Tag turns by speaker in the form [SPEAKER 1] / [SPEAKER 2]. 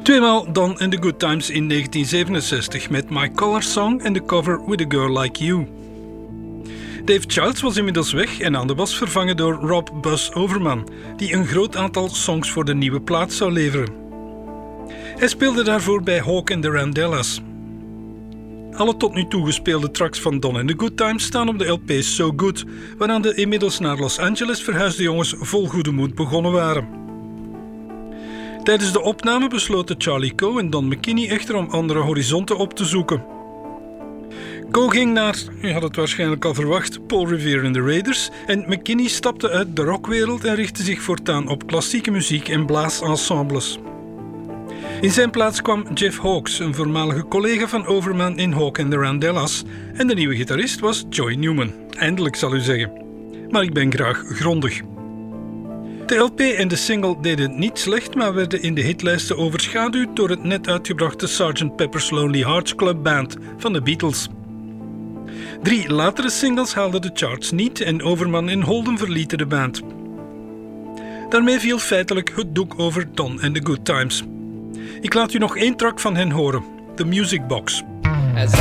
[SPEAKER 1] Tweemaal Don and the Good Times in 1967 met My Color Song en de cover With a Girl Like You. Dave Childs was inmiddels weg en aan de bas vervangen door Rob Buzz Overman, die een groot aantal songs voor de nieuwe plaat zou leveren. Hij speelde daarvoor bij Hawk and the Randellas. Alle tot nu toe gespeelde tracks van Don and the Good Times staan op de LP So Good, waaraan de inmiddels naar Los Angeles verhuisde jongens vol goede moed begonnen waren. Tijdens de opname besloten Charlie Coe en Don McKinney echter om andere horizonten op te zoeken. Coe ging naar, u had het waarschijnlijk al verwacht, Paul Revere en de Raiders en McKinney stapte uit de rockwereld en richtte zich voortaan op klassieke muziek en blaasensembles. In zijn plaats kwam Jeff Hawkes, een voormalige collega van Overman in Hawk and the Randellas, en de nieuwe gitarist was Joy Newman. Eindelijk, zal u zeggen. Maar ik ben graag grondig. De LP en de single deden het niet slecht, maar werden in de hitlijsten overschaduwd door het net uitgebrachte Sgt. Pepper's Lonely Hearts Club Band van de Beatles. 3 latere singles haalden de charts niet en Overman en Holden verlieten de band. Daarmee viel feitelijk het doek over Don and the Good Times. Ik laat u nog 1 track van hen horen, The Music Box.
[SPEAKER 2] As